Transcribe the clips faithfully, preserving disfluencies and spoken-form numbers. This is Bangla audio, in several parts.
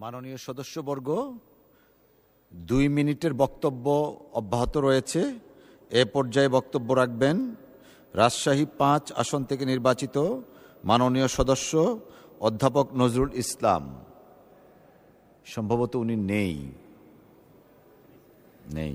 মাননীয় সদস্যবর্গ, দুই মিনিটের বক্তব্য অব্যাহত রয়েছে। এ পর্যায়ে বক্তব্য রাখবেন রাজশাহী পাঁচ আসন থেকে নির্বাচিত মাননীয় সদস্য অধ্যাপক নজরুল ইসলাম। সম্ভবত উনি নেই নেই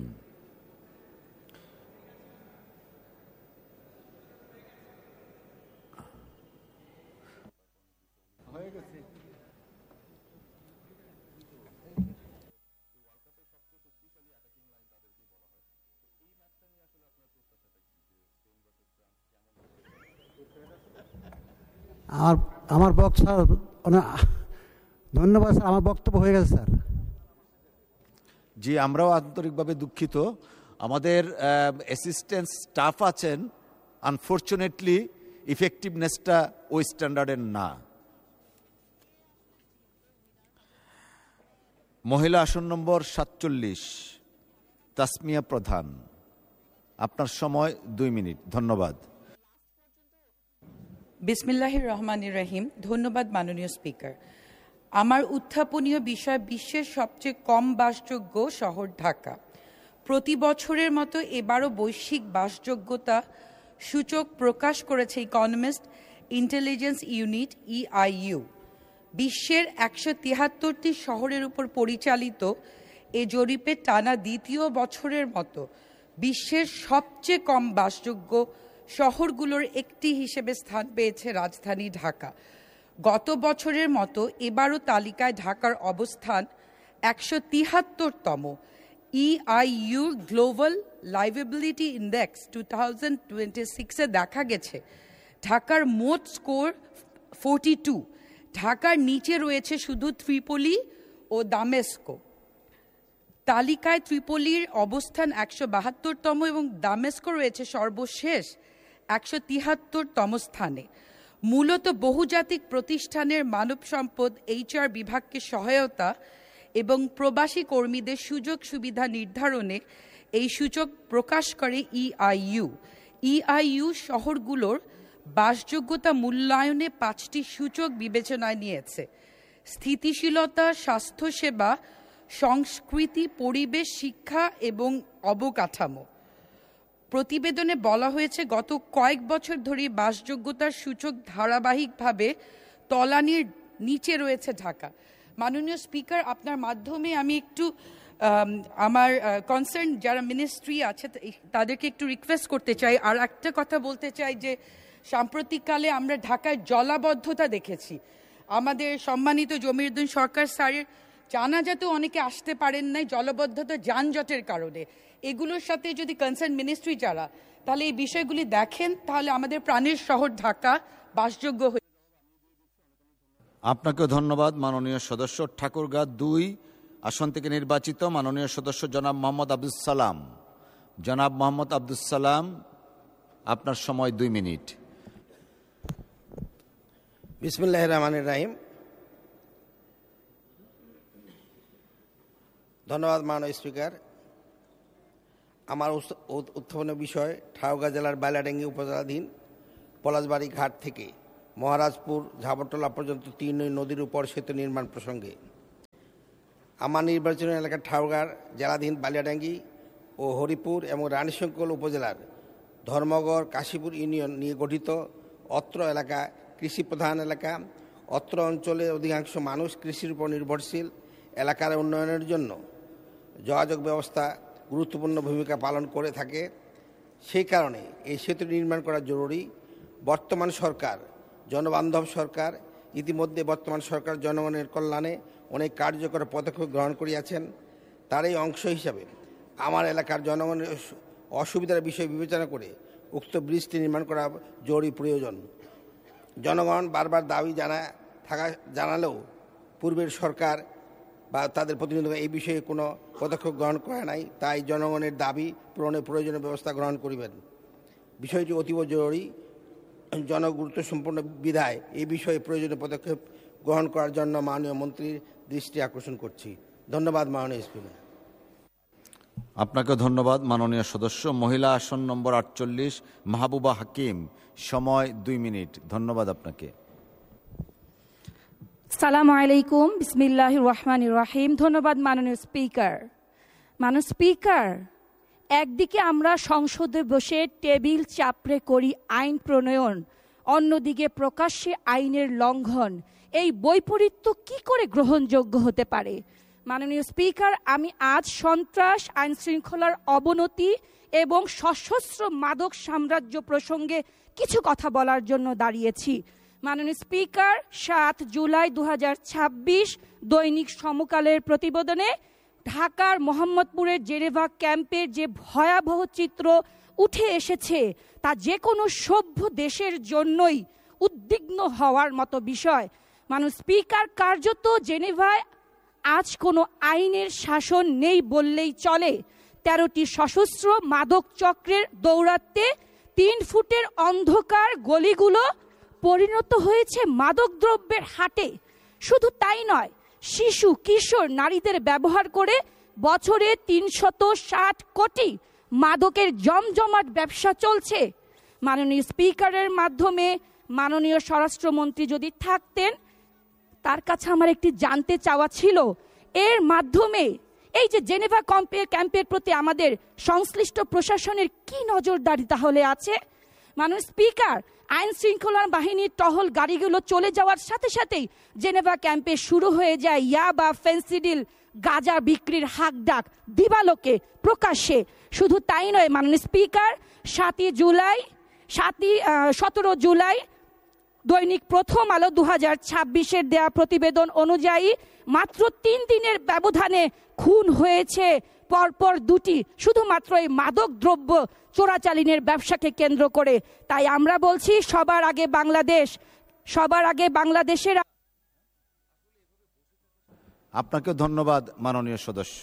আমার আমার বক্তব্য ধন্যবাদ স্যার, আমার বক্তব্য হয়ে গেছে স্যার। জি, আমরাও আন্তরিকভাবে দুঃখিত। আমাদের অ্যাসিস্ট্যান্ট স্টাফ আছেন, আনফর্চুনেটলি ইফেক্টিভনেসটা ওই স্ট্যান্ডার্ডের না। মহিলা আসন নম্বর সাতচল্লিশ তাসমিয়া প্রধান, আপনার সময় দুই মিনিট। ধন্যবাদ। বিসমিল্লাহির রহমানির রহিম। ধন্যবাদ মাননীয় স্পিকার। আমার উত্থাপনীয় বিষয় বিশ্বের সবচেয়ে কম বাসযোগ্য শহর ঢাকা। প্রতি বছরের মতো এবারও বৈশ্বিক বাসযোগ্যতা সূচক প্রকাশ করেছে ইকোনমিস্ট ইন্টেলিজেন্স ইউনিট ইআইইউ। বিশ্বের একশো তিয়াত্তরটি শহরের উপর পরিচালিত এ জরিপে টানা দ্বিতীয় বছরের মতো বিশ্বের সবচেয়ে কম বাসযোগ্য শহরগুলোর একটি হিসেবে স্থান পেয়েছে রাজধানী ঢাকা। গত বছরের মতো এবারও তালিকায় ঢাকার অবস্থান একশো তিহাত্তরতম। EIU global liveability index two thousand twenty সিক্সে দেখা গেছে ঢাকার মোট স্কোর ফোরটি টু। ঢাকার নিচে রয়েছে শুধু ত্রিপলি ও দামেস্কো। তালিকায় ত্রিপলির অবস্থান একশো বাহাত্তরতম এবং দামেস্কো রয়েছে সর্বশেষ একশো তিহাত্তরতম স্থানে। মূলত বহুজাতিক প্রতিষ্ঠানের মানব সম্পদ এইচআর বিভাগকে সহায়তা এবং প্রবাসী কর্মীদের সুযোগ সুবিধা নির্ধারণে এই সূচক প্রকাশ করে ইআইইউ। ইআইইউ শহরগুলোর বাসযোগ্যতা মূল্যায়নে পাঁচটি সূচক বিবেচনায় নিয়েছে: স্থিতিশীলতা, স্বাস্থ্যসেবা, সংস্কৃতি, পরিবেশ, শিক্ষা এবং অবকাঠামো। প্রতিবেদনে বলা হয়েছে গত কয়েক বছর ধরে বাসযোগ্যতার সূচক ধারাবাহিকভাবে তলানির নিচে রয়েছে ঢাকা। মাননীয় স্পিকার, আপনার মাধ্যমে আমি একটু আমার কনসার্ন যারা মিনিস্ট্রি আছে তাদেরকে একটু রিকোয়েস্ট করতে চাই। আর একটা কথা বলতে চাই যে সাম্প্রতিককালে আমরা ঢাকায় জলাবদ্ধতা দেখেছি। আমাদের সম্মানিত জমিরুদ্দিন সরকার স্যারের জানাজাতেও অনেকে আসতে পারেন নাই জলবদ্ধতা, যানজটের কারণে। এগুলোর সাথে যদি কনসার্ন মিনিস্ট্রি যারা তাহলে এই বিষয়গুলি দেখেন, তাহলে আমাদের প্রাণের শহর ঢাকা বাসযোগ্য হয়ে। আপনাকে ধন্যবাদ মাননীয় সদস্য। ঠাকুরগাঁ দুই আসন থেকে নির্বাচিত মাননীয় সদস্য জনাব মোহাম্মদ আব্দুল সালাম। জনাব মোহাম্মদ আব্দুল সালাম, আপনার সময় দুই মিনিট। বিসমিল্লাহির রহমানির রহিম। ধন্যবাদ মাননীয় স্পিকার। আমার উত্থাপনের বিষয় ঠাকুরগাঁ জেলার বাইলাডাঙ্গি উপজেলাধীন পলাশবাড়ি ঘাট থেকে মহারাজপুর ঝাবরতলা পর্যন্ত তিন নদীর উপর সেতু নির্মাণ প্রসঙ্গে। আমার নির্বাচনী এলাকা ঠাকুরগাঁ জেলাধীন বালিয়াডাঙ্গি ও হরিপুর এবং রানীশঙ্কল উপজেলার ধর্মগড় কাশীপুর ইউনিয়ন নিয়ে গঠিত। অত্র এলাকা কৃষিপ্রধান এলাকা। অত্র অঞ্চলের অধিকাংশ মানুষ কৃষির উপর নির্ভরশীল। এলাকার উন্নয়নের জন্য যোগাযোগ ব্যবস্থা গুরুত্বপূর্ণ ভূমিকা পালন করে থাকে। সেই কারণে এই সেতু নির্মাণ করা জরুরি। বর্তমান সরকার জনবান্ধব সরকার। ইতিমধ্যে বর্তমান সরকার জনগণের কল্যাণে অনেক কার্যকর পদক্ষেপ গ্রহণ করিয়াছেন। তারই অংশ হিসাবে আমার এলাকার জনগণের অসুবিধার বিষয় বিবেচনা করে উক্ত ব্রিজটি নির্মাণ করা জরুরি প্রয়োজন। জনগণ বারবার দাবি জানা থাকা জানালেও পূর্বের সরকার বা তাদের প্রতিনিধি এই বিষয়ে কোনো পদক্ষেপ গ্রহণ করে নাই। তাই জনগণের দাবি পূরণের প্রয়োজনীয় ব্যবস্থা গ্রহণ করিবেন। বিষয়টি অতীব জরুরি, জনগুরুত্বসম্পন্ন বিধায় এই বিষয়ে প্রয়োজনীয় পদক্ষেপ গ্রহণ করার জন্য মাননীয় মন্ত্রীর দৃষ্টি আকর্ষণ করছি। ধন্যবাদ মাননীয় স্পিকার। আপনাকে ধন্যবাদ মাননীয় সদস্য। মহিলা আসন নম্বর আটচল্লিশ মাহবুবা হাকিম, সময় দুই মিনিট। ধন্যবাদ আপনাকে। সালামু আলাইকুম, বিসমিল্লাহির রহমানির রহিম। ধন্যবাদ মাননীয় স্পিকার। মাননীয় স্পিকার, একদিকে আমরা সংসদে বসে টেবিল চাপড়ে করি আইন প্রণয়ন, অন্যদিকে প্রকাশ্যে আইনের লঙ্ঘন। এই বৈপরীত্য কি করে গ্রহণযোগ্য হতে পারে? মাননীয় স্পিকার, আমি আজ সন্ত্রাস, আইন শৃঙ্খলার অবনতি এবং সশস্ত্র মাদক সাম্রাজ্য প্রসঙ্গে কিছু কথা বলার জন্য দাঁড়িয়েছি। মাননীয় স্পিকার, সাত জুলাই দু হাজার ছাব্বিশ দৈনিক সমকালের প্রতিবেদনে ঢাকার মোহাম্মদপুরের জেনেভা ক্যাম্পের যে ভয়াবহ চিত্র উঠে এসেছে তা যে কোনো সভ্য দেশের জন্যই উদ্বিগ্ন হওয়ার মতো বিষয়। মাননীয় স্পিকার, কার্যত জেনেভায় আজ কোনো আইনের শাসন নেই বললেই চলে। তেরোটি সশস্ত্র মাদক চক্রের দৌরাত্মে তিন ফুটের অন্ধকার গলিগুলো পরিণত হয়েছে মাদকদ্রব্যের হাটে। শুধু তাই নয়, শিশু কিশোর নারীদের ব্যবহার করে বছরে তিনশত ষাট কোটি মাদকের জমজমাট ব্যবসা চলছে। মাননীয় স্পিকারের মাধ্যমে মাননীয় স্বরাষ্ট্রমন্ত্রী যদি থাকতেন, তার কাছে আমার একটি জানতে চাওয়া ছিল, এর মাধ্যমে এই যে জেনেভা ক্যাম্পের ক্যাম্পের প্রতি আমাদের সংশ্লিষ্ট প্রশাসনের কি নজরদারি তাহলে আছে? মাননীয় স্পিকার, আইন শৃঙ্খলা বাহিনীর টহল গাড়িগুলো চলে যাওয়ার সাথে সাথেই জেনেভা ক্যাম্পে শুরু হয়ে যায় ইয়াবা, ফেন্সিডিল, গাঁজা বিক্রির হাকডাক দিবালোকে প্রকাশ্যে। শুধু তাই নয় মাননীয় স্পিকার, সাতই জুলাই সাতই সতেরো জুলাই দৈনিক প্রথম আলো দু হাজার ছাব্বিশের দেয়া প্রতিবেদন অনুযায়ী মাত্র তিন দিনের ব্যবধানে খুন হয়েছে পরপর দুটি, শুধুমাত্র এই মাদক দ্রব্য চোরাচালানের ব্যবসাকে কেন্দ্র করে। তাই আমরা বলছি, সবার আগে বাংলাদেশ, সবার আগে বাংলাদেশের। আপনাকে ধন্যবাদ মাননীয় সদস্য।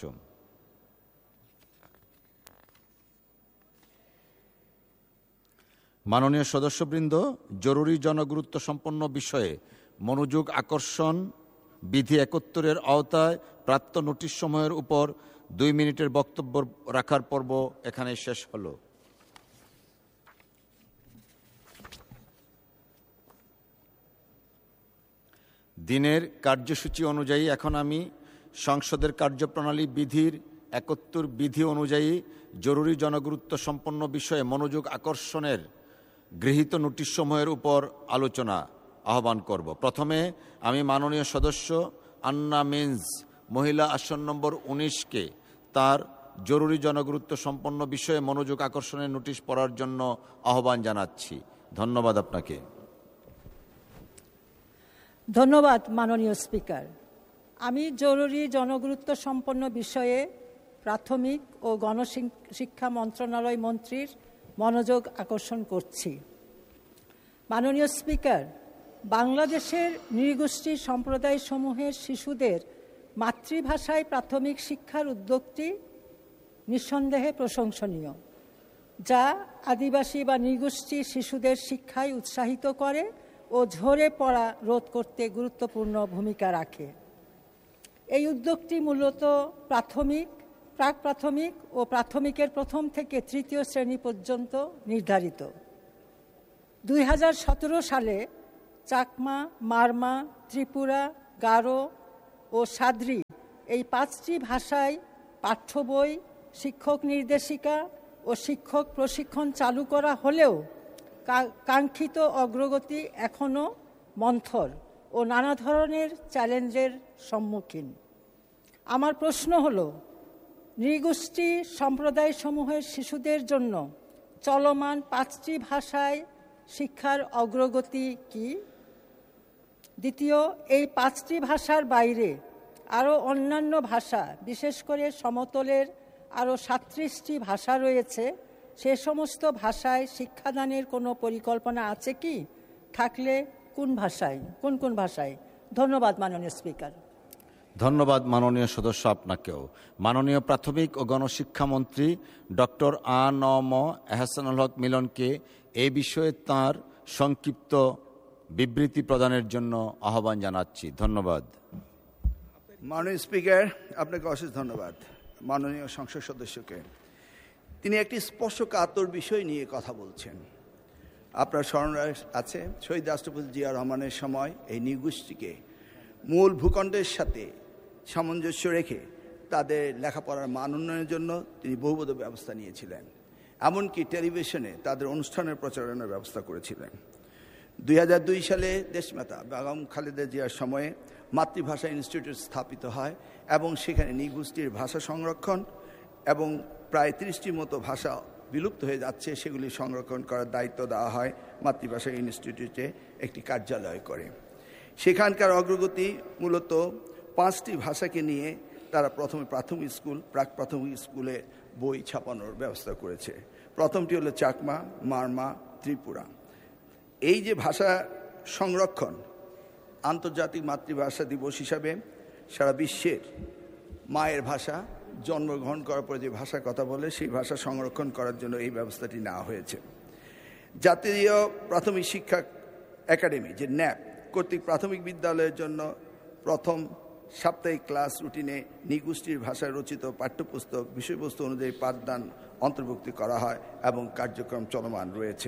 মাননীয় সদস্যবৃন্দ, জরুরি জনগুরুত্ব সম্পন্ন বিষয়ে মনোযোগ আকর্ষণ বিধি একাত্তরের আওতায় প্রাপ্ত নোটিশ সমূহের উপর দুই মিনিটের বক্তব্য রাখার পর্ব এখানে শেষ হলো। দিনের কার্যসূচি অনুযায়ী এখন আমি সংসদের কার্যপ্রণালী বিধির একাত্তর বিধি অনুযায়ী জরুরি জনগুরুত্ব সম্পন্ন বিষয়ে মনোযোগ আকর্ষণের গৃহীত নোটিশ সমূহের উপর আলোচনা আহ্বান করব। প্রথমে আমি মাননীয় সদস্য আন্না মিন্স মহিলা আসন নম্বর উনিশকে তার জরুরি জনগুরুত্ব সম্পন্ন বিষয়ে মনোযোগ আকর্ষণের নোটিশ পড়ার জন্য আহ্বান জানাচ্ছি। ধন্যবাদ আপনাকে। ধন্যবাদ মাননীয় স্পিকার। আমি জরুরি জনগুরুত্ব সম্পন্ন বিষয়ে প্রাথমিক ও গণশিক্ষা মন্ত্রণালয় মন্ত্রীর মনোযোগ আকর্ষণ করছি। মাননীয় স্পিকার, বাংলাদেশের নৃগোষ্ঠী সম্প্রদায়সমূহের শিশুদের মাতৃভাষায় প্রাথমিক শিক্ষার উদ্যোগটি নিঃসন্দেহে প্রশংসনীয়, যা আদিবাসী বা নৃগোষ্ঠী শিশুদের শিক্ষায় উৎসাহিত করে ও ঝরে পড়া রোধ করতে গুরুত্বপূর্ণ ভূমিকা রাখে। এই উদ্যোগটি মূলত প্রাথমিক, প্রাক প্রাথমিক ও প্রাথমিকের প্রথম থেকে তৃতীয় শ্রেণী পর্যন্ত নির্ধারিত। দুই হাজার সতেরো সালে চাকমা, মারমা, ত্রিপুরা, গারো ও সাদ্রি এই পাঁচটি ভাষায় পাঠ্য বই, শিক্ষক নির্দেশিকা ও শিক্ষক প্রশিক্ষণ চালু করা হলেও কাঙ্ক্ষিত অগ্রগতি এখনও মন্থর ও নানা ধরনের চ্যালেঞ্জের সম্মুখীন। আমার প্রশ্ন হল, নৃগোষ্ঠী সম্প্রদায়সমূহের শিশুদের জন্য চলমান পাঁচটি ভাষায় শিক্ষার অগ্রগতি কি? দ্বিতীয়, এই পাঁচটি ভাষার বাইরে আরও অন্যান্য ভাষা, বিশেষ করে সমতলের আরও সাতত্রিশটি ভাষা রয়েছে, সে সমস্ত ভাষায় শিক্ষাদানের কোনো পরিকল্পনা আছে কি? থাকলে কোন ভাষায়, কোন কোন ভাষায়? ধন্যবাদ মাননীয় স্পিকার। ধন্যবাদ মাননীয় সদস্য আপনাকেও। মাননীয় প্রাথমিক ও গণশিক্ষামন্ত্রী ডক্টর আ ন ম এহসানুল হক মিলনকে এই বিষয়ে তাঁর সংক্ষিপ্ত বিবৃতি প্রদানের জন্য আহ্বান জানাচ্ছি। ধন্যবাদ। মাননীয় স্পিকার, আপনাকে অশেষ ধন্যবাদ। মাননীয় সংসদ সদস্যকে তিনি একটি স্পর্শকাতর বিষয় নিয়ে কথা বলছেন। আপনার স্মরণ আছে, শহীদ রাষ্ট্রপতি জিয়া রহমানের সময় এই নৃগোষ্ঠীকে মূল ভূখণ্ডের সাথে সামঞ্জস্য রেখে তাদের লেখাপড়ার মান উন্নয়নের জন্য তিনি বহুবিধ ব্যবস্থা নিয়েছিলেন। এমনকি টেলিভিশনে তাদের অনুষ্ঠানের প্রচারণার ব্যবস্থা করেছিলেন। দুই হাজার দুই সালে দেশমাতা বেগম খালেদা জিয়ার সময়ে মাতৃভাষা ইনস্টিটিউট স্থাপিত হয় এবং সেখানে নৃগোষ্ঠীর ভাষা সংরক্ষণ এবং প্রায় ত্রিশটির মতো ভাষা বিলুপ্ত হয়ে যাচ্ছে সেগুলি সংরক্ষণ করার দায়িত্ব দেওয়া হয় মাতৃভাষা ইনস্টিটিউটে একটি কার্যালয় করে। সেখানকার অগ্রগতি মূলত পাঁচটি ভাষাকে নিয়ে তারা প্রথমে প্রাথমিক স্কুল প্রাক প্রাথমিক স্কুলে বই ছাপানোর ব্যবস্থা করেছে। প্রথমটি হলো চাকমা, মারমা, ত্রিপুরা। এই যে ভাষা সংরক্ষণ আন্তর্জাতিক মাতৃভাষা দিবস হিসাবে সারা বিশ্বের মায়ের ভাষা জন্মগ্রহণ করার পরে যে ভাষার কথা বলে সেই ভাষা সংরক্ষণ করার জন্য এই ব্যবস্থাটি নেওয়া হয়েছে। জাতীয় প্রাথমিক শিক্ষা একাডেমি যে ন্যাপ কর্তৃক প্রাথমিক বিদ্যালয়ের জন্য প্রথম সাপ্তাহিক ক্লাস রুটিনে নৃগোষ্ঠীর ভাষায় রচিত পাঠ্যপুস্তক বিষয়বস্তু অনুযায়ী পাঠদান অন্তর্ভুক্তি করা হয় এবং কার্যক্রম চলমান রয়েছে।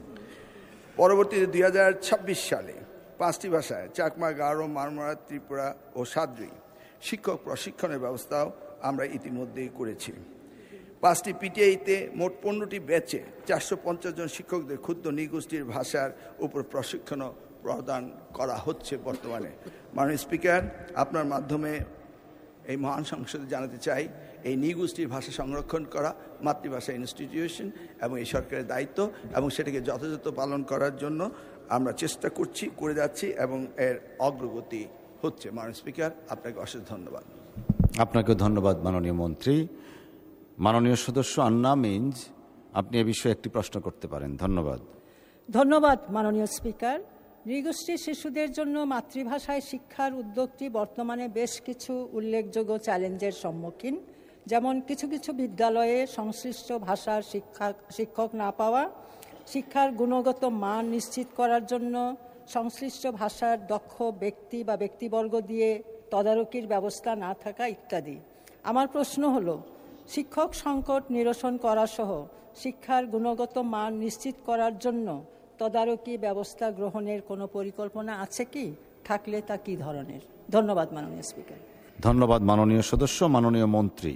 পরবর্তীতে দুই হাজার ছাব্বিশ সালে পাঁচটি ভাষায় চাকমা, গারো, মারমা, ত্রিপুরা ও সাদ্রি শিক্ষক প্রশিক্ষণের ব্যবস্থাও আমরা ইতিমধ্যেই করেছি। পাঁচটি পিটিআইতে মোট পনেরোটি ব্যাচে চারশো পঞ্চাশ জন শিক্ষকদের ক্ষুদ্র নৃগোষ্ঠীর ভাষার উপর প্রশিক্ষণ প্রদান করা হচ্ছে বর্তমানে। মাননীয় স্পিকার, আপনার মাধ্যমে এই মহান সংসদে জানাতে চাই এই নৃগোষ্ঠীর ভাষা সংরক্ষণ করা মাতৃভাষা ইনস্টিটিউশন এবং এই সরকারের দায়িত্ব এবং সেটাকে যথাযথ পালন করার জন্য আমরা চেষ্টা করছি, করে যাচ্ছি এবং এর অগ্রগতি হচ্ছে। মাননীয় স্পিকার, আপনাকে অশেষ ধন্যবাদ। আপনাকে ধন্যবাদ মাননীয় মন্ত্রী। মাননীয় সদস্য আন্না মিঞ্জ, আপনি এ বিষয়ে একটি প্রশ্ন করতে পারেন। ধন্যবাদ। ধন্যবাদ মাননীয় স্পিকার। নৃগোষ্ঠীর শিশুদের জন্য মাতৃভাষায় শিক্ষার উদ্যোগটি বর্তমানে বেশ কিছু উল্লেখযোগ্য চ্যালেঞ্জের সম্মুখীন, যেমন কিছু কিছু বিদ্যালয়ে সংশ্লিষ্ট ভাষার শিক্ষা শিক্ষক না পাওয়া, শিক্ষার গুণগত মান নিশ্চিত করার জন্য সংশ্লিষ্ট ভাষার দক্ষ ব্যক্তি বা ব্যক্তিবর্গ দিয়ে তদারকির ব্যবস্থা না থাকা ইত্যাদি। আমার প্রশ্ন হলো, শিক্ষক সংকট নিরসন করা সহ শিক্ষার গুণগত মান নিশ্চিত করার জন্য তদারকি ব্যবস্থা গ্রহণের কোনো পরিকল্পনা আছে কি? থাকলে তা কী ধরনের? ধন্যবাদ মাননীয় স্পিকার। ধন্যবাদ মাননীয় সদস্য। মাননীয় মন্ত্রী।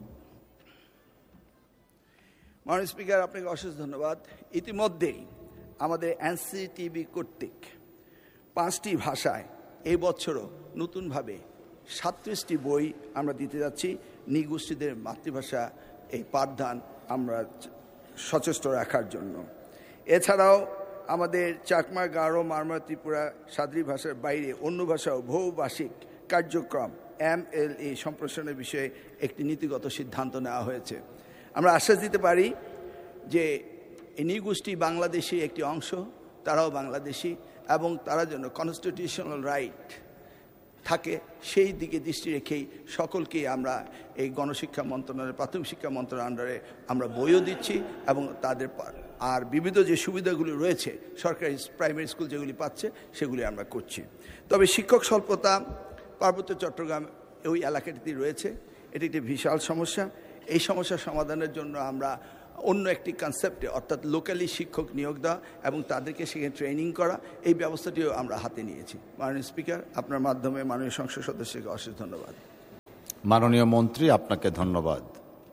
মাননীয় স্পিকার, আপনাকে অশেষ ধন্যবাদ। ইতিমধ্যেই আমাদের এনসিটিভি কর্তৃক পাঁচটি ভাষায় এই বছরও নতুনভাবে সাতত্রিশটি বই আমরা দিতে যাচ্ছি। নৃগোষ্ঠীদের মাতৃভাষা এই পাঠদান আমরা সচেষ্ট রাখার জন্য। এছাড়াও আমাদের চাকমা, গারো, মারমা, ত্রিপুরা, সাদ্রি ভাষার বাইরে অন্য ভাষাও বহুভাষিক কার্যক্রম এম এল এ সম্প্রসারণের বিষয়ে একটি নীতিগত সিদ্ধান্ত নেওয়া হয়েছে। আমরা আশ্বাস দিতে পারি যে এই নৃগোষ্ঠী বাংলাদেশি একটি অংশ, তারাও বাংলাদেশি এবং তারা যেন কনস্টিটিউশনাল রাইট থাকে সেই দিকে দৃষ্টি রেখেই সকলকেই আমরা এই গণশিক্ষা মন্ত্রণালয়ের প্রাথমিক শিক্ষা মন্ত্রণালয়ের আন্ডারে আমরা বইও দিচ্ছি এবং তাদের আর বিবিধ যে সুবিধাগুলি রয়েছে সরকারি প্রাইমারি স্কুল যেগুলি পাচ্ছে সেগুলি আমরা করছি। তবে শিক্ষক স্বল্পতা পার্বত্য চট্টগ্রাম ওই এলাকাটিতে রয়েছে, এটি একটি বিশাল সমস্যা। এই সমস্যার সমাধানের জন্য আমরা অন্য একটি কনসেপ্টে অর্থাৎ লোকালি শিক্ষক নিয়োগ দেওয়া এবং তাদেরকে সেখানে ট্রেনিং করা এই ব্যবস্থাটিও আমরা হাতে নিয়েছি। মাননীয় স্পিকার, আপনার মাধ্যমে মাননীয় সংসদ সদস্যকে অশেষ ধন্যবাদ। মাননীয় মন্ত্রী, আপনাকে ধন্যবাদ।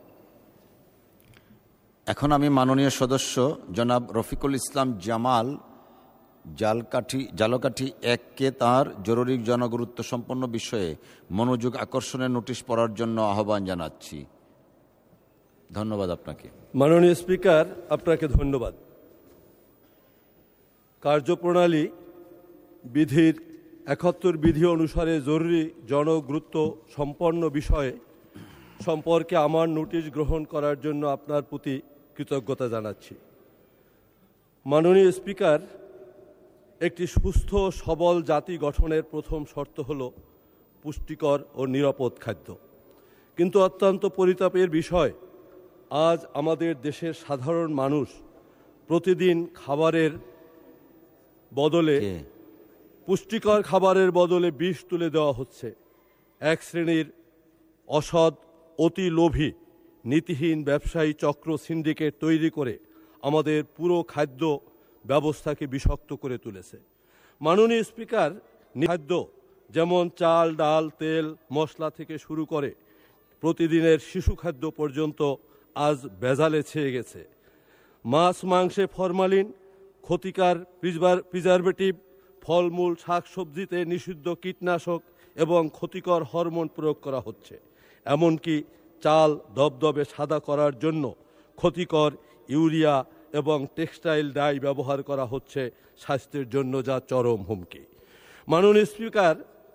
এখন আমি মাননীয় সদস্য জনাব রফিকুল ইসলাম জামাল জালকাঠি জালকাঠি এককে তাঁর জরুরি জনগুরুত্ব সম্পন্ন বিষয়ে মনোযোগ আকর্ষণের নোটিশ পড়ার জন্য আহ্বান জানাচ্ছি। ধন্যবাদ আপনাকে। মাননীয় স্পিকার, আপনাকে ধন্যবাদ। কার্যপ্রণালী বিধির একাত্তর বিধি অনুসারে জরুরি জনগুরুত্ব সম্পন্ন বিষয়ে সম্পর্কে আমার নোটিশ গ্রহণ করার জন্য আপনার প্রতি কৃতজ্ঞতা জানাচ্ছি। মাননীয় স্পিকার, একটি সুস্থ সবল জাতি গঠনের প্রথম শর্ত হল পুষ্টিকর ও নিরাপদ খাদ্য। কিন্তু অত্যন্ত পরিতাপের বিষয়, আজ আমাদের দেশের সাধারণ মানুষ প্রতিদিন খাবারের বদলে পুষ্টিকর খাবারের বদলে বিষ তুলে দেওয়া হচ্ছে। এক শ্রেণীর অসৎ, অতি লোভী, নীতিহীন ব্যবসায়ী চক্র সিন্ডিকেট তৈরি করে আমাদের পুরো খাদ্য ব্যবস্থাকে বিষাক্ত করে তুলেছে। মাননীয় স্পিকার, খাদ্য যেমন চাল, ডাল, তেল, মশলা থেকে শুরু করে প্রতিদিনের শিশু খাদ্য পর্যন্ত আজ ভেজালে ছেয়ে গেছে। মাছ মাংসে ফরমালিন, ক্ষতিকার প্রিজারভেটিভ, ফলমূল শাকসবজিতে নিষিদ্ধ কীটনাশক এবং ক্ষতিকর হরমোন প্রয়োগ করা হচ্ছে। এমনকি চাল দবদবে সাদা করার জন্য ক্ষতিকর ইউরিয়া এবং টেক্সটাইল ডাই ব্যবহার করা হচ্ছে স্বাস্থ্যের জন্য, যা চরম হুমকি। মাননীয় স্পিকার,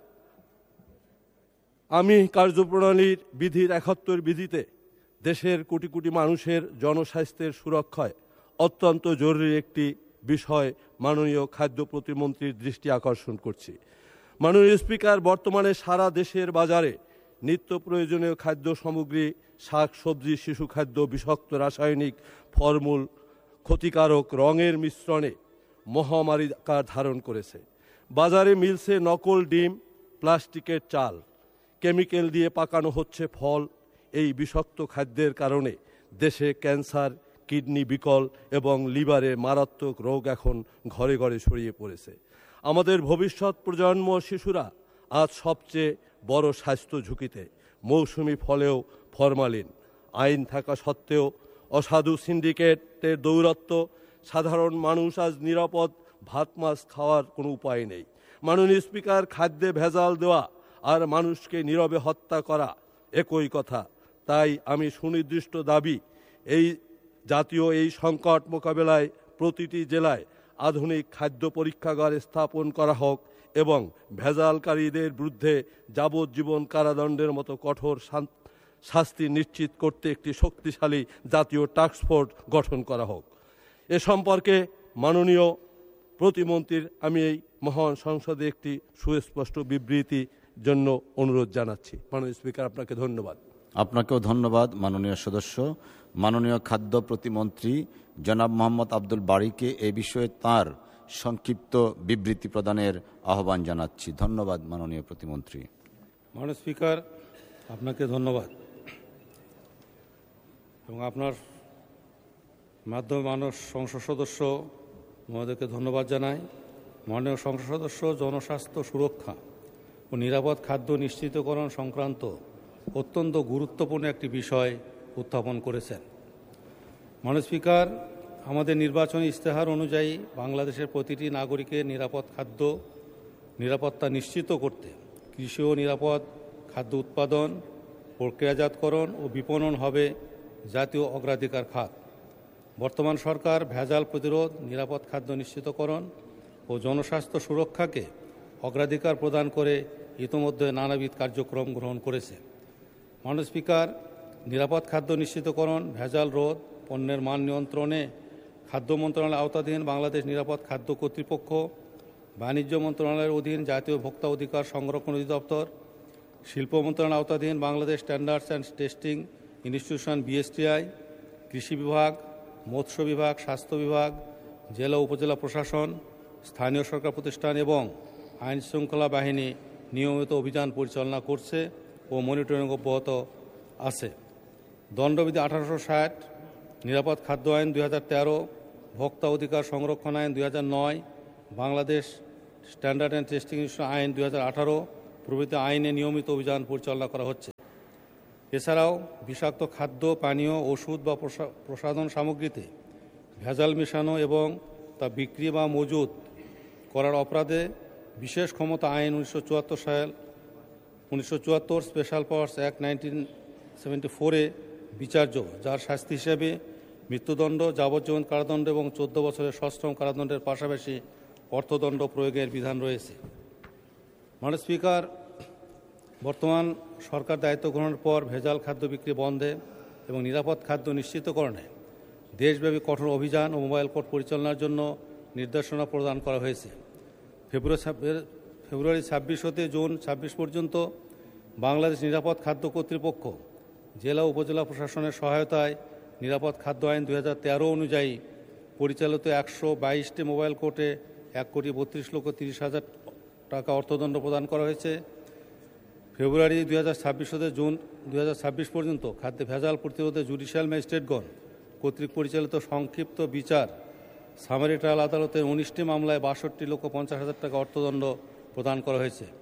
আমি কার্যপ্রণালীর বিধির একাত্তর বিধিতে দেশের কোটি কোটি মানুষের জনস্বাস্থ্যের সুরক্ষায় অত্যন্ত জরুরি একটি বিষয় মাননীয় খাদ্য প্রতিমন্ত্রীর দৃষ্টি আকর্ষণ করছি। মাননীয় স্পিকার, বর্তমানে সারা দেশের বাজারে নিত্য প্রয়োজনীয় খাদ্য সামগ্রী, শাক সবজি, শিশু খাদ্য বিষাক্ত রাসায়নিক ফলমূল, ক্ষতিকারক রঙের মিশ্রণে মহামারী আকার ধারণ করেছে। বাজারে মিলছে নকল ডিম, প্লাস্টিকের চাল, কেমিক্যাল দিয়ে পাকানো হচ্ছে ফল। এই বিষাক্ত খাদ্যের কারণে দেশে ক্যান্সার, কিডনি বিকল এবং লিভারে মারাত্মক রোগ এখন ঘরে ঘরে ছড়িয়ে পড়েছে। আমাদের ভবিষ্যৎ প্রজন্ম শিশুরা আজ সবচেয়ে বড় স্বাস্থ্য ঝুঁকিতে। মৌসুমি ফলেও ফরমালিন, আইন থাকা সত্ত্বেও অসাধু সিন্ডিকেটের দৌরাত্ম্য, সাধারণ মানুষ আজ নিরাপদ ভাত মাছ খাওয়ার কোনো উপায় নেই। মাননীয় স্পিকার, খাদ্যে ভেজাল দেওয়া আর মানুষকে নীরবে হত্যা করা একই কথা। তাই আমি সুনির্দিষ্ট দাবি, এই জাতীয় এই সংকট মোকাবেলায় প্রতিটি জেলায় আধুনিক খাদ্য পরীক্ষাগার স্থাপন করা হোক এবং ভেজালকারীদের বিরুদ্ধে যাবজ্জীবন কারাদণ্ডের মতো কঠোর শাস্তি নিশ্চিত করতে একটি শক্তিশালী জাতীয় টাস্কফোর্স গঠন করা হোক। এ সম্পর্কে মাননীয় প্রতিমন্ত্রীর আমি এই মহান সংসদে একটি সুস্পষ্ট বিবৃতির জন্য অনুরোধ জানাচ্ছি। মাননীয় স্পিকার, আপনাকে ধন্যবাদ। আপনাকেও ধন্যবাদ মাননীয় সদস্য। মাননীয় খাদ্য প্রতিমন্ত্রী জনাব মোহাম্মদ আব্দুল বারীকে এ বিষয়ে তার সংক্ষিপ্ত বিবৃতি প্রদানের আহ্বান জানাচ্ছি। ধন্যবাদ মাননীয় প্রতিমন্ত্রী। মাননীয় স্পিকার, আপনাকে ধন্যবাদ এবং আপনার মাধ্যমে মাননীয় সংসদ সদস্য মহোদয়কে ধন্যবাদ জানাই। মাননীয় সংসদ সদস্য জনস্বাস্থ্য সুরক্ষা ও নিরাপদ খাদ্য নিশ্চিতকরণ সংক্রান্ত অত্যন্ত গুরুত্বপূর্ণ একটি বিষয় উত্থাপন করেছেন। মাননীয় স্পিকার, আমাদের নির্বাচনী ইশতেহার অনুযায়ী বাংলাদেশের প্রতিটি নাগরিকের নিরাপদ খাদ্য নিরাপত্তা নিশ্চিত করতে কৃষি ও নিরাপদ খাদ্য উৎপাদন, প্রক্রিয়াজাতকরণ ও বিপণন হবে জাতীয় অগ্রাধিকার খাত। বর্তমান সরকার ভেজাল প্রতিরোধ, নিরাপদ খাদ্য নিশ্চিতকরণ ও জনস্বাস্থ্য সুরক্ষাকে অগ্রাধিকার প্রদান করে ইতোমধ্যে নানাবিধ কার্যক্রম গ্রহণ করেছে। মাননীয় স্পিকার, নিরাপদ খাদ্য নিশ্চিতকরণ, ভেজাল রোধ, পণ্যের মান নিয়ন্ত্রণে খাদ্য মন্ত্রণালয়ের আওতাধীন বাংলাদেশ নিরাপদ খাদ্য কর্তৃপক্ষ, বাণিজ্য মন্ত্রণালয়ের অধীন জাতীয় ভোক্তা অধিকার সংরক্ষণ অধিদপ্তর, শিল্প মন্ত্রণালয়ের আওতাধীন Bangladesh standards and testing institution BSTI, কৃষি বিভাগ, মৎস্য বিভাগ, স্বাস্থ্য বিভাগ, জেলা উপজেলা প্রশাসন, স্থানীয় সরকার প্রতিষ্ঠান এবং আইন শৃঙ্খলা বাহিনী নিয়মিত অভিযান পরিচালনা করছে ও মনিটরিং অব্যাহত আছে। দণ্ডবিধি আঠারোশো ষাট, নিরাপদ খাদ্য আইন দুই হাজার তেরো, ভোক্তা অধিকার সংরক্ষণ আইন দুই হাজার নয়, Bangladesh standard and testing institution আইন দুই হাজার আঠারো প্রভৃতি আইনে নিয়মিত অভিযান পরিচালনা করা হচ্ছে। এছাড়াও বিষাক্ত খাদ্য, পানীয়, ওষুধ বা প্রসাধন সামগ্রীতে ভেজাল মেশানো এবং তা বিক্রি বা মজুত করার অপরাধে বিশেষ ক্ষমতা আইন উনিশশো চুয়াত্তর সাল উনিশশো চুয়াত্তর special powers act nineteen seventy ফোরে বিচার্য, যার শাস্তি হিসেবে মৃত্যুদণ্ড, যাবজ্জীবন কারাদণ্ড এবং চোদ্দ বছরের সশ্রম কারাদণ্ডের পাশাপাশি অর্থদণ্ড প্রয়োগের বিধান রয়েছে। মাননীয় স্পিকার, বর্তমান সরকার দায়িত্ব গ্রহণের পর ভেজাল খাদ্য বিক্রি বন্ধে এবং নিরাপদ খাদ্য নিশ্চিতকরণে দেশব্যাপী কঠোর অভিযান ও মোবাইল কোর্ট পরিচালনার জন্য নির্দেশনা প্রদান করা হয়েছে। ফেব্রুয়ারি ফেব্রুয়ারি ছাব্বিশ হতে জুন ছাব্বিশ পর্যন্ত বাংলাদেশ নিরাপদ খাদ্য কর্তৃপক্ষ জেলা উপজেলা প্রশাসনের সহায়তায় নিরাপদ খাদ্য আইন দুই হাজার তেরো অনুযায়ী পরিচালিত একশো বাইশটি মোবাইল কোর্টে এক কোটি বত্রিশ লক্ষ তিরিশ হাজার টাকা অর্থদণ্ড প্রদান করা হয়েছে। ফেব্রুয়ারি দুই হাজার ছাব্বিশ হতে জুন দুই হাজার ছাব্বিশ পর্যন্ত খাদ্যে ভেজাল প্রতিরোধে জুডিশিয়াল ম্যাজিস্ট্রেটগণ কর্তৃক পরিচালিত সংক্ষিপ্ত বিচার সামারি ট্রায়াল আদালতের উনিশটি মামলায় বাষট্টি লক্ষ পঞ্চাশ হাজার টাকা অর্থদণ্ড প্রদান করা হয়েছে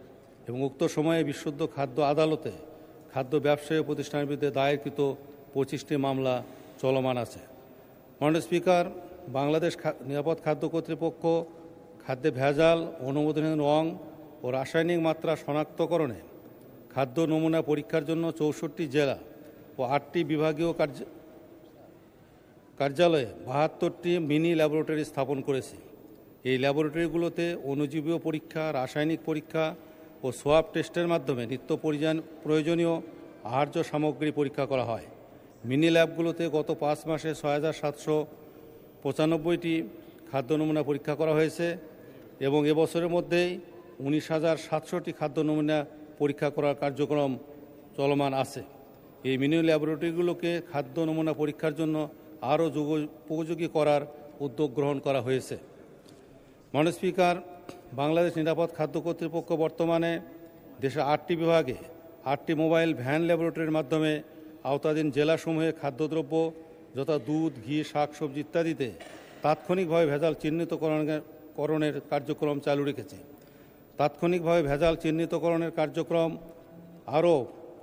এবং উক্ত সময়ে বিশুদ্ধ খাদ্য আদালতে খাদ্য ব্যবসায়ী প্রতিষ্ঠানের বিরুদ্ধে দায়েরকৃত পঁচিশটি মামলা চলমান আছে। মাননীয় স্পিকার, বাংলাদেশ নিরাপদ খাদ্য কর্তৃপক্ষ খাদ্যে ভেজাল, অনুমোদনহীন রং ও রাসায়নিক মাত্রা শনাক্তকরণে খাদ্য নমুনা পরীক্ষার জন্য চৌষট্টি জেলা ও আটটি বিভাগীয় কার্য কার্যালয়ে বাহাত্তরটি মিনি ল্যাবরেটরি স্থাপন করেছে। এই ল্যাবরেটরিগুলোতে অণুজীবীয় পরীক্ষা, রাসায়নিক পরীক্ষা ও সোয়াব টেস্টের মাধ্যমে নিত্য প্রয়োজনীয় আহার্য সামগ্রী পরীক্ষা করা হয়। মিনি ল্যাবগুলোতে গত পাঁচ মাসে ছয় হাজার সাতশো পঁচানব্বইটি খাদ্য নমুনা পরীক্ষা করা হয়েছে এবং এবছরের মধ্যেই উনিশ হাজার সাতশোটি খাদ্য নমুনা পরীক্ষা করার কার্যক্রম চলমান আছে। এই মিনি ল্যাবরেটরিগুলোকে খাদ্য নমুনা পরীক্ষার জন্য আরও উপযোগী করার উদ্যোগ গ্রহণ করা হয়েছে। মাননীয় স্পিকার, বাংলাদেশ নিরাপদ খাদ্য কর্তৃপক্ষ বর্তমানে দেশের আটটি বিভাগে আটটি মোবাইল ভ্যান ল্যাবরেটরির মাধ্যমে আওতাধীন জেলাসমূহে খাদ্যদ্রব্য যথা দুধ, ঘি, শাকসবজি ইত্যাদিতে তাৎক্ষণিকভাবে ভেজাল চিহ্নিতকরণের কার্যক্রম চালু রেখেছে। তাৎক্ষণিকভাবে ভেজাল চিহ্নিতকরণের কার্যক্রম আরও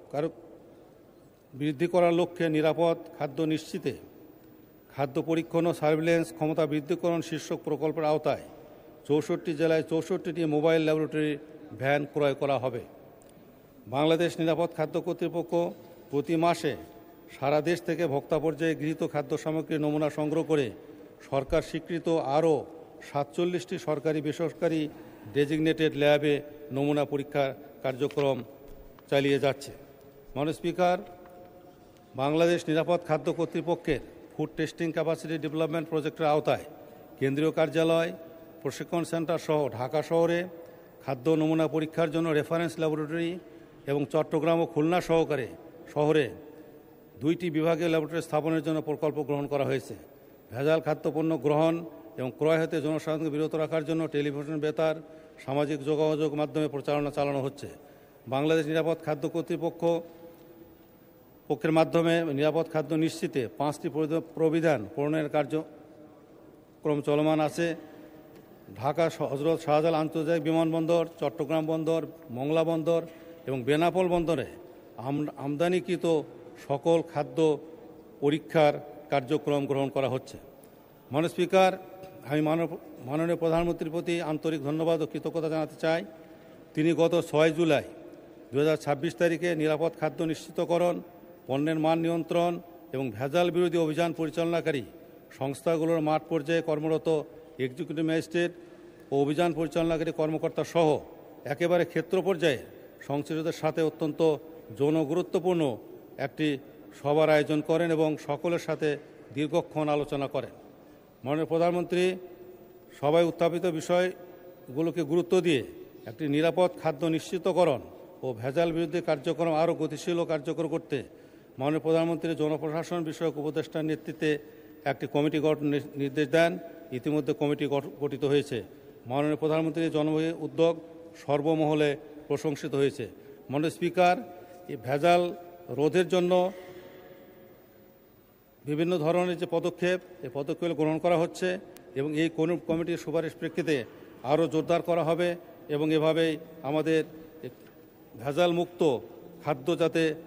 বৃদ্ধি করার লক্ষ্যে নিরাপদ খাদ্য নিশ্চিতে খাদ্য পরীক্ষণ ও সার্ভিলেন্স ক্ষমতা বৃদ্ধিকরণ শীর্ষক প্রকল্পের আওতায় চৌষট্টি জেলায় চৌষট্টিটি মোবাইল ল্যাবরেটরি ভ্যান ক্রয় করা হবে। বাংলাদেশ নিরাপদ খাদ্য কর্তৃপক্ষ প্রতি মাসে সারা দেশ থেকে ভোক্তা পর্যায়ে গৃহীত খাদ্য সামগ্রীর নমুনা সংগ্রহ করে সরকার স্বীকৃত আরও সাতচল্লিশটি সরকারি বেসরকারি ডেজিগনেটেড ল্যাবে নমুনা পরীক্ষার কার্যক্রম চালিয়ে যাচ্ছে। মাননীয় স্পিকার, বাংলাদেশ নিরাপদ খাদ্য কর্তৃপক্ষের ফুড টেস্টিং ক্যাপাসিটি ডেভেলপমেন্ট প্রজেক্টের আওতায় কেন্দ্রীয় কার্যালয়, প্রশিক্ষণ সেন্টার সহ ঢাকা শহরে খাদ্য নমুনা পরীক্ষার জন্য রেফারেন্স ল্যাবরেটরি এবং চট্টগ্রাম ও খুলনা সহকারে শহরে দুইটি বিভাগীয় ল্যাবরেটরি স্থাপনের জন্য প্রকল্প গ্রহণ করা হয়েছে। ভেজাল খাদ্যপণ্য গ্রহণ এবং ক্রয় হতে জনসাধারণকে বিরত রাখার জন্য টেলিভিশন বেতার, সামাজিক যোগাযোগ মাধ্যমে প্রচারণা চালানো হচ্ছে। বাংলাদেশ নিরাপদ খাদ্য কর্তৃপক্ষ পক্ষের মাধ্যমে নিরাপদ খাদ্য নিশ্চিতে পাঁচটি প্রবিধান প্রণয়নের কার্যক্রম চলমান আছে। ঢাকা হজরত শাহজালাল আন্তর্জাতিক বিমানবন্দর, চট্টগ্রাম বন্দর, মংলা বন্দর এবং বেনাপোল বন্দরে আমদানিকৃত সকল খাদ্য পরীক্ষার কার্যক্রম গ্রহণ করা হচ্ছে। মাননীয় স্পিকার, আমি মাননীয় প্রধানমন্ত্রীর প্রতি আন্তরিক ধন্যবাদ ও কৃতজ্ঞতা জানাতে চাই। তিনি গত ছয় জুলাই দু হাজার ছাব্বিশ তারিখে নিরাপদ খাদ্য নিশ্চিতকরণ, পণ্যের মান নিয়ন্ত্রণ এবং ভেজাল বিরোধী অভিযান পরিচালনাকারী সংস্থাগুলোর মাঠ পর্যায়ে কর্মরত এক্সিকিউটিভ ম্যাজিস্ট্রেট ও অভিযান পরিচালনাকারী কর্মকর্তা সহ একেবারে ক্ষেত্র পর্যায়ে সংশ্লিষ্টদের সাথে অত্যন্ত জনগুরুত্বপূর্ণ একটি সভার আয়োজন করেন এবং সকলের সাথে দীর্ঘক্ষণ আলোচনা করেন। মাননীয় প্রধানমন্ত্রী সবাই উত্থাপিত বিষয়গুলোকে গুরুত্ব দিয়ে একটি নিরাপদ খাদ্য নিশ্চিতকরণ ও ভেজাল বিরোধী কার্যক্রম আরও গতিশীল ও কার্যকর করতে মাননীয় প্রধানমন্ত্রী জনপ্রশাসন বিষয়ক উপদেষ্টার নেতৃত্বে একটি কমিটি গঠন নির্দেশ দেন। ইতিমধ্যে কমিটি গঠিত হয়েছে। মাননীয় প্রধানমন্ত্রীর জনমুখী উদ্যোগ সর্বমহলে প্রশংসিত হয়েছে। মাননীয় স্পিকার, এই ভেজাল রোধের জন্য বিভিন্ন ধরনের যে পদক্ষেপ এই পদক্ষেপ গ্রহণ করা হচ্ছে এবং এই কমিটির সুপারিশ প্রেক্ষিতে আরও জোরদার করা হবে এবং এভাবেই আমাদের ভেজাল মুক্ত খাদ্য যাতে